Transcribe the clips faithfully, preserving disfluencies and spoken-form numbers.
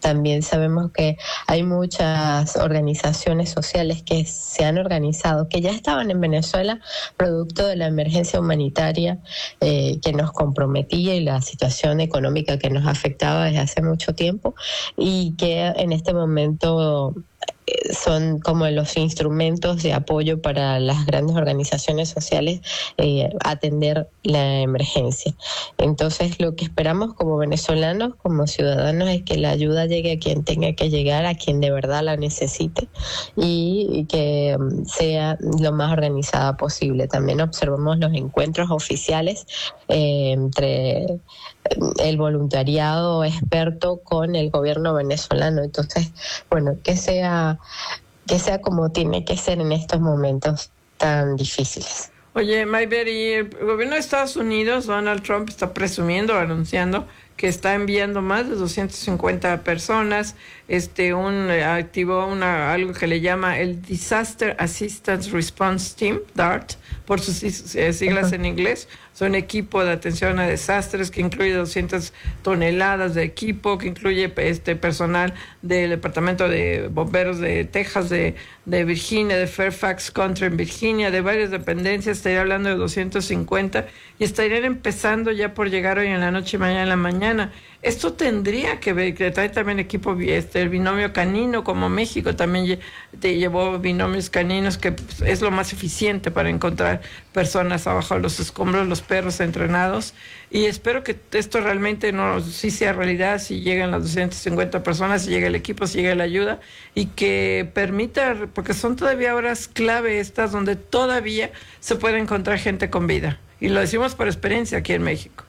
también sabemos que hay muchas organizaciones sociales que se han organizado, que ya estaban en Venezuela producto de la emergencia humanitaria eh, que nos comprometía y la situación económica que nos afectaba desde hace mucho tiempo, y que en este momento son como los instrumentos de apoyo para las grandes organizaciones sociales eh, atender la emergencia. Entonces, lo que esperamos como venezolanos, como ciudadanos, es que la ayuda llegue a quien tenga que llegar, a quien de verdad la necesite, y, y que sea lo más organizada posible. También observamos los encuentros oficiales eh, entre el voluntariado experto con el gobierno venezolano. Entonces, bueno, que sea que sea como tiene que ser en estos momentos tan difíciles. Oye, Mayber, y el gobierno de Estados Unidos, Donald Trump, está presumiendo, anunciando que está enviando más de doscientas cincuenta personas, este, un, activó una, algo que le llama el Disaster Assistance Response Team, DART, por sus siglas en inglés. Es un equipo de atención a desastres que incluye doscientas toneladas de equipo, que incluye este personal del Departamento de Bomberos de Texas, de, de Virginia, de Fairfax County en Virginia, de varias dependencias. Estaría hablando de doscientos cincuenta y estarían empezando ya por llegar hoy en la noche y mañana en la mañana. Esto tendría que ver, que trae también equipo, este, el binomio canino, como México también te llevó binomios caninos, que es lo más eficiente para encontrar personas abajo de los escombros, los perros entrenados. Y espero que esto realmente no sí sea realidad, si llegan las doscientas cincuenta personas, si llega el equipo, si llega la ayuda, y que permita, porque son todavía horas clave estas donde todavía se puede encontrar gente con vida. Y lo decimos por experiencia aquí en México.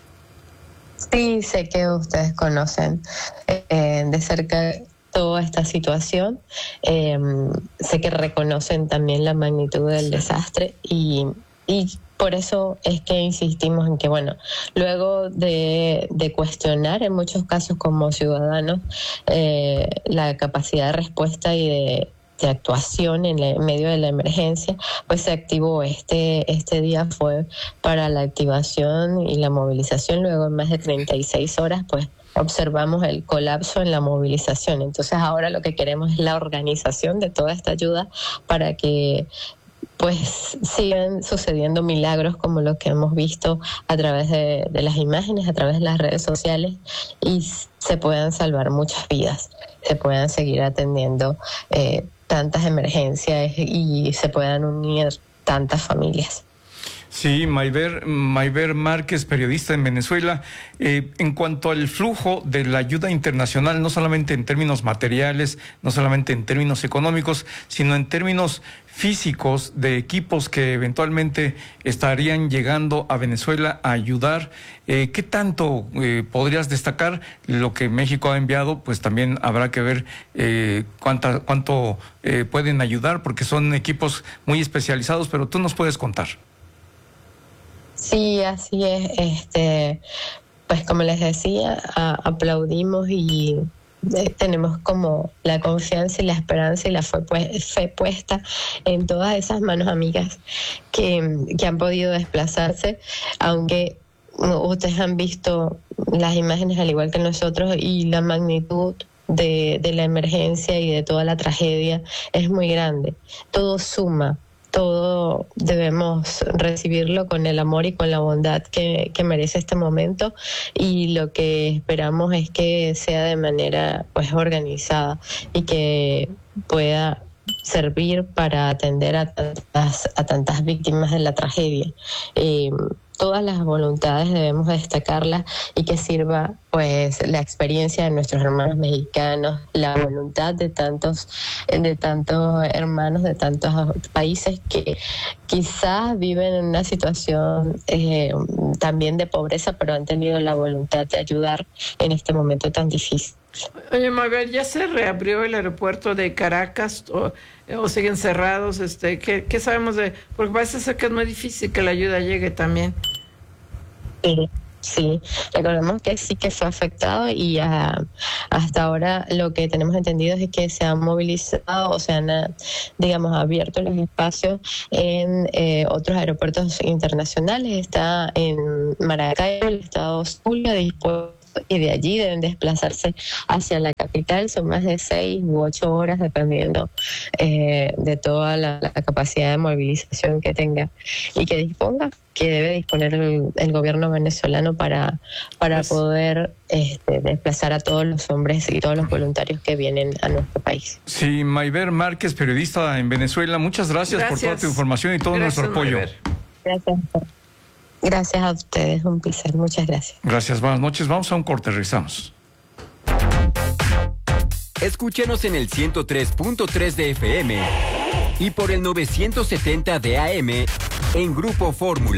Sí, sé que ustedes conocen eh, de cerca toda esta situación. Eh, sé que reconocen también la magnitud del desastre y, y por eso es que insistimos en que, bueno, luego de, de cuestionar en muchos casos como ciudadanos eh, la capacidad de respuesta y de de actuación en, la, en medio de la emergencia, pues se activó este este día fue para la activación y la movilización. Luego en más de treinta y seis horas pues observamos el colapso en la movilización. Entonces ahora lo que queremos es la organización de toda esta ayuda para que pues sigan sucediendo milagros como los que hemos visto a través de, de las imágenes, a través de las redes sociales, y se puedan salvar muchas vidas, se puedan seguir atendiendo eh, tantas emergencias y se puedan unir tantas familias. Sí, Mayber, Mayber Márquez, periodista en Venezuela. Eh, en cuanto al flujo de la ayuda internacional, no solamente en términos materiales, no solamente en términos económicos, sino en términos físicos de equipos que eventualmente estarían llegando a Venezuela a ayudar, eh, ¿qué tanto eh, podrías destacar? Lo que México ha enviado, pues también habrá que ver eh, cuánta, cuánto eh, pueden ayudar, porque son equipos muy especializados, pero tú nos puedes contar. Sí, así es. Este, pues como les decía, a, aplaudimos y eh, tenemos como la confianza y la esperanza y la fe, pues, fe puesta en todas esas manos amigas que, que han podido desplazarse, aunque ustedes han visto las imágenes al igual que nosotros, y la magnitud de, de la emergencia y de toda la tragedia es muy grande. Todo suma. Todo debemos recibirlo con el amor y con la bondad que, que merece este momento, y lo que esperamos es que sea de manera pues organizada y que pueda servir para atender a tantas, a tantas víctimas de la tragedia. Eh, todas las voluntades debemos destacarlas y que sirva pues la experiencia de nuestros hermanos mexicanos, la voluntad de tantos de tantos hermanos de tantos países que quizás viven en una situación eh, también de pobreza, pero han tenido la voluntad de ayudar en este momento tan difícil. Oye, Mabel, ¿ya se reabrió el aeropuerto de Caracas o, o siguen cerrados? Este, ¿qué, ¿Qué sabemos de...? Porque parece ser que es muy difícil que la ayuda llegue también. Sí, sí. Recordemos que sí que fue afectado y uh, hasta ahora lo que tenemos entendido es que se han movilizado o se han, uh, digamos, abierto los espacios en eh, otros aeropuertos internacionales. Está en Maracaibo, el estado Zulia, dispuesto y de allí deben desplazarse hacia la capital. Son más de seis u ocho horas dependiendo eh, de toda la, la capacidad de movilización que tenga y que disponga, que debe disponer el, el gobierno venezolano para, para pues, poder este, desplazar a todos los hombres y todos los voluntarios que vienen a nuestro país. Sí, Mayver Márquez, periodista en Venezuela, muchas gracias, gracias. por toda tu información y todo gracias, nuestro apoyo. Mayver. Gracias. Gracias a ustedes, un placer, muchas gracias. Gracias, buenas noches, vamos a un corte, regresamos. Escúchenos en el ciento tres punto tres de F M y por el novecientos setenta de A M en Grupo Fórmula.